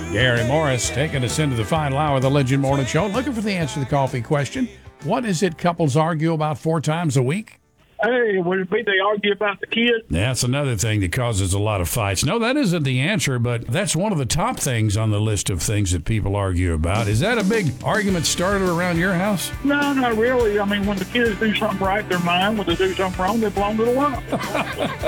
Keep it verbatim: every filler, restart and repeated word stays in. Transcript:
Gary Morris taking us into the final hour of the Legend Morning Show. Looking for the answer to the coffee question. What is it couples argue about four times a week? Hey, would it be they argue about the kids? That's another thing that causes a lot of fights. No, that isn't the answer, but that's one of the top things on the list of things that people argue about. Is that a big argument starter around your house? No, not really. I mean, when the kids do something right, they're mine. When they do something wrong, they belong to the world.